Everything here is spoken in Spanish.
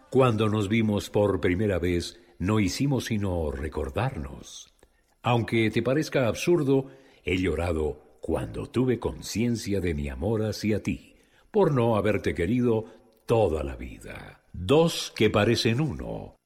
Cuando nos vimos por primera vez, no hicimos sino recordarnos. Aunque te parezca absurdo, he llorado cuando tuve conciencia de mi amor hacia ti, por no haberte querido toda la vida. Dos que parecen uno,